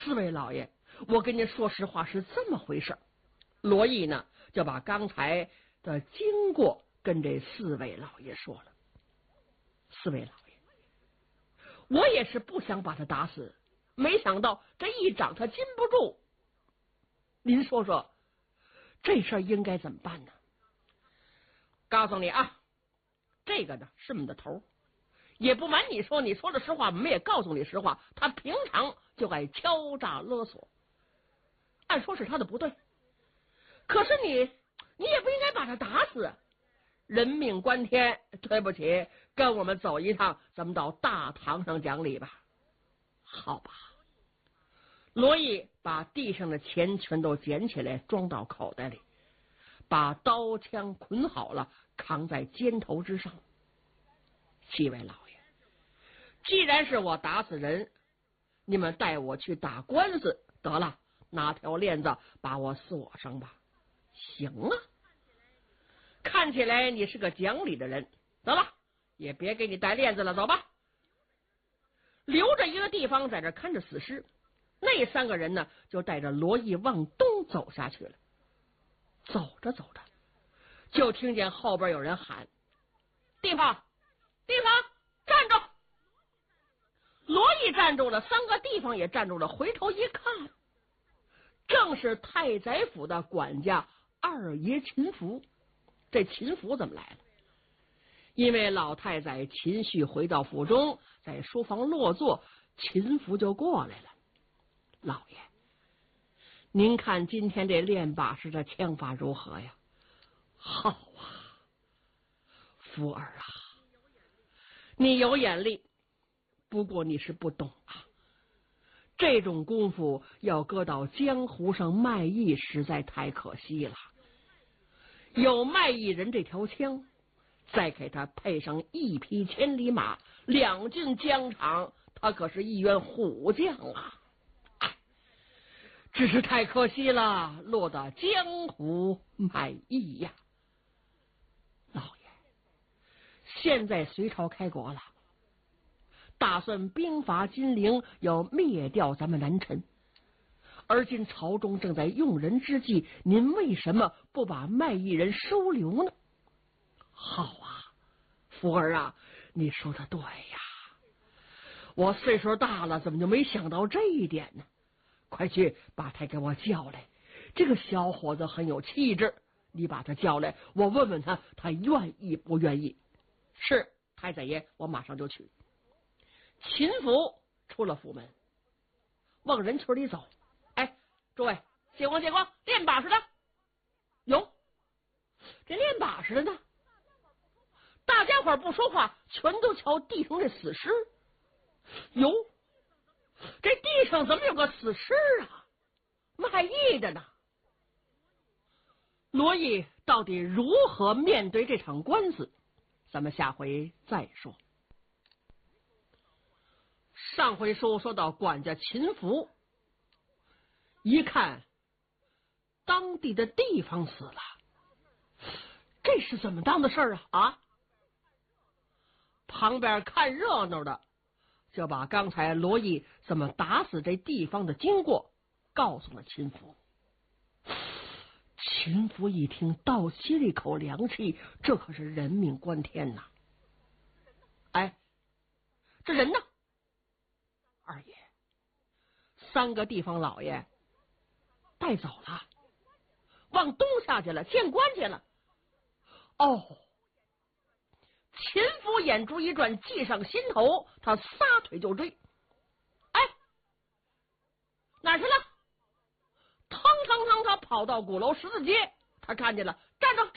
四位老爷，我跟您说实话是这么回事。罗毅呢就把刚才的经过跟这四位老爷说了。四位老爷，我也是不想把他打死，没想到这一掌他禁不住。您说说这事儿应该怎么办呢？告诉你啊，这个呢是我们的头，也不瞒你说，你说的实话，我们也告诉你实话，他平常就爱敲诈勒索，按说是他的不对，可是你也不应该把他打死，人命关天，对不起，跟我们走一趟，咱们到大堂上讲理吧。好吧。罗毅把地上的钱全都捡起来装到口袋里，把刀枪捆好了扛在肩头之上。七位老爷，既然是我打死人，你们带我去打官司得了，拿条链子把我锁上吧。行啊，看起来你是个讲理的人，得了，也别给你带链子了，走吧。留着一个地方在这看着死尸，那三个人呢就带着罗毅往东走下去了。走着走着，就听见后边有人喊：地方站住！罗毅站住了，三个地方也站住了，回头一看，正是太宰府的管家二爷秦福。这秦福怎么来了？因为老太宰秦绪回到府中，在书房落座，秦福就过来了。老爷，您看今天这练把式的枪法如何呀？好啊，福儿啊，你有眼力，不过你是不懂啊。这种功夫要搁到江湖上卖艺，实在太可惜了。有卖艺人这条枪，再给他配上一匹千里马，两进疆场，他可是一员虎将啊！只是太可惜了，落到江湖卖艺呀。老爷，现在隋朝开国了，打算兵伐金陵，要灭掉咱们南陈。而今朝中正在用人之际，您为什么不把卖艺人收留呢？好啊，福儿啊，你说的对呀，我岁数大了，怎么就没想到这一点呢？快去把他给我叫来，这个小伙子很有气质，你把他叫来，我问问他，他愿意不愿意？是，太宰爷，我马上就去。秦福出了府门，往人群里走。哎，诸位，借光，练把式的有，这练把式的呢？大家伙不说话，全都瞧地上这死尸。有，这地上怎么有个死尸啊？卖艺的呢？罗毅到底如何面对这场官司？咱们下回再说。上回说到管家秦福，一看当地的地方死了，这是怎么当的事啊？啊！旁边看热闹的就把刚才罗毅怎么打死这地方的经过告诉了秦福。秦福一听，倒吸了一口凉气，这可是人命关天呐！哎，这人呢？二爷，三个地方老爷带走了，往东下去了，见官去了。哦，秦福眼珠一转，计上心头，他撒腿就追。哎，哪去了？他跑到鼓楼十字街，他看见了，站住！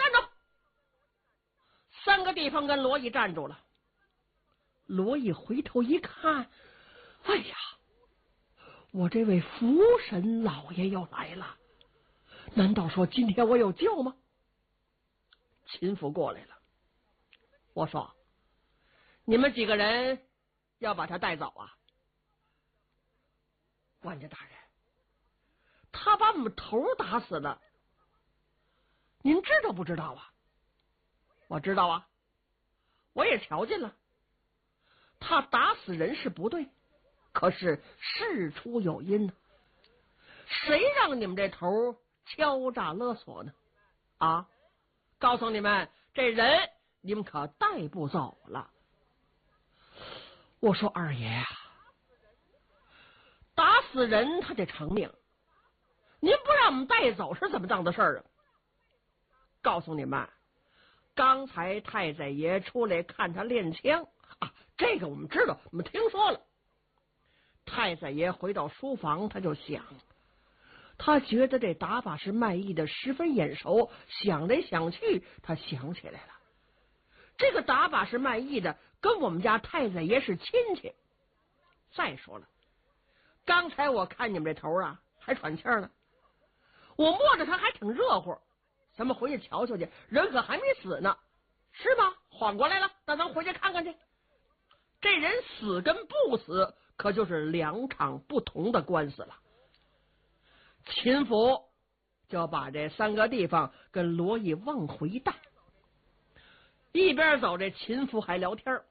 三个地方跟罗毅站住了。罗毅回头一看，哎呀，我这位福神老爷要来了，难道说今天我有救吗？秦福过来了，我说你们几个人要把他带走啊？管家大人，他把我们头打死了，您知道不知道啊？我知道啊，我也瞧见了，他打死人是不对，可是事出有因呢。 谁让你们这头敲诈勒索呢？啊！告诉你们，这人你们可带不走了。我说二爷啊，打死人他得偿命，您不让我们带走是怎么当的事儿啊？告诉你们，刚才太宰爷出来看他练枪啊，这个我们知道，我们听说了。太宰爷回到书房，他就想，他觉得这打把式卖艺的十分眼熟，想来想去，他想起来了，这个打把式卖艺的跟我们家太宰爷是亲戚。再说了，刚才我看你们这头啊还喘气呢，我摸着他还挺热乎，咱们回去瞧瞧去，人可还没死呢，是吧？缓过来了，那咱回去看看去。这人死跟不死可就是两场不同的官司了。秦府就把这三个地方跟罗毅往回带，一边走，这秦府还聊天。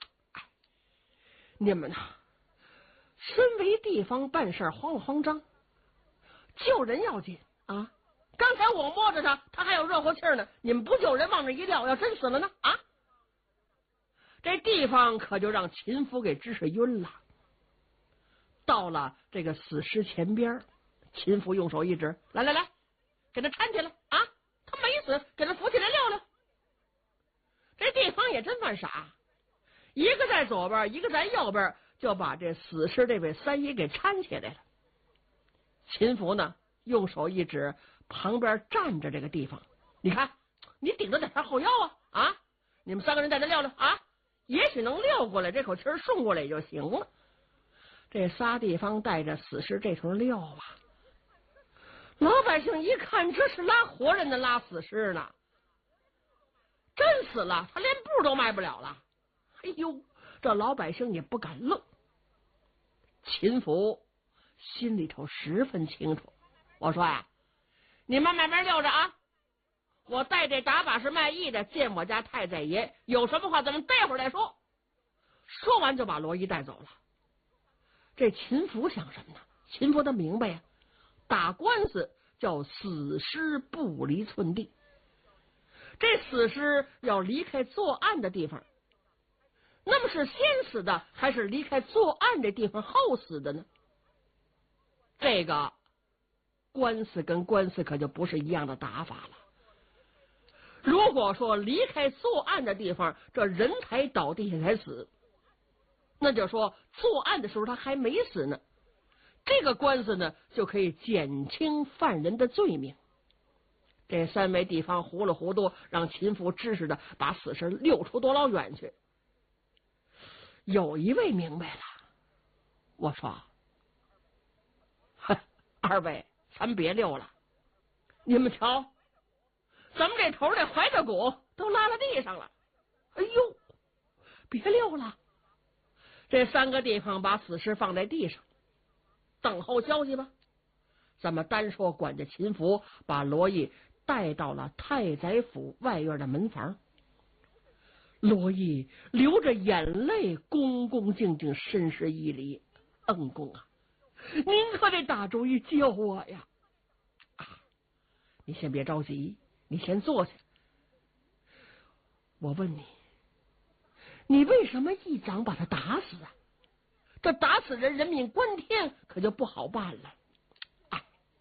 你们呐，身为地方办事慌了慌张，救人要紧啊！刚才我摸着他，他还有热乎气呢，你们不救人，往那一撂，要真死了呢啊！这地方可就让秦府给支持晕了。到了这个死尸前边，秦府用手一指，来来来，给他搀起来啊！他没死，给他扶起来撂撂。这地方也真犯傻，一个在左边，一个在右边，就把这死尸这位三姨给搀起来了。秦府呢，用手一指旁边站着这个地方，你看，你顶着点他后腰啊！你们三个人在这撂撂啊，也许能撂过来，这口气顺过来也就行了。这仨地方带着死尸这头撂啊，老百姓一看，这是拉活人的，拉死尸呢，真死了，他连步都迈不了了。哎呦，这老百姓也不敢愣。秦府心里头十分清楚，我说呀，你们慢慢溜着啊，我带这打把式卖艺的见我家太宰爷，有什么话咱们待会儿再说。说完就把罗毅带走了。这秦府想什么呢？秦府他明白呀，打官司叫死尸不离寸地，这死尸要离开作案的地方，那么是先死的还是离开作案这地方后死的呢？这个官司跟官司可就不是一样的打法了。如果说离开作案的地方，这人才倒地下才死，那就说作案的时候他还没死呢，这个官司呢就可以减轻犯人的罪名。这三位地方糊里糊涂让秦府知识的把死尸溜出多老远去。有一位明白了，我说二位咱别溜了，你们瞧，咱们这头这怀的骨都拉到地上了，哎呦，别溜了。这三个地方把死尸放在地上，等候消息吧。咱们单说管家秦福把罗毅带到了太宰府外院的门房，罗毅流着眼泪，恭恭敬敬深施一礼：“恩公啊，您可得打主意救我呀！啊，你先别着急，你先坐下。我问你，你为什么一掌把他打死啊？这打死人，人命关天，可就不好办了。哎，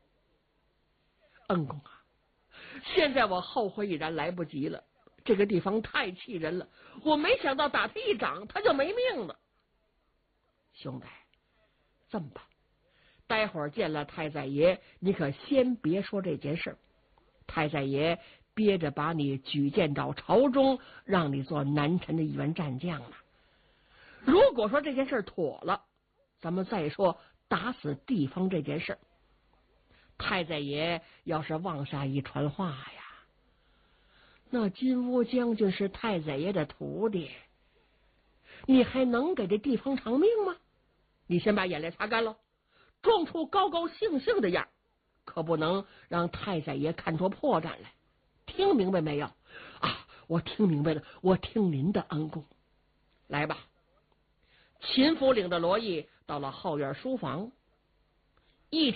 恩公啊，现在我后悔已然来不及了。这个地方太气人了，我没想到打他一掌，他就没命了。兄弟，这么办，待会儿见了太宰爷，你可先别说这件事。太宰爷憋着把你举荐到朝中，让你做南陈的一员战将呢。如果说这件事妥了，咱们再说打死地方这件事。太宰爷要是往下一传话呀，那金乌将军是太宰爷的徒弟，你还能给这地方偿命吗？你先把眼泪擦干了，装出高高兴兴的样，可不能让太宰爷看出破绽来。听明白没有？啊，我听明白了，我听您的，恩公。来吧。秦府领着罗毅到了后院书房，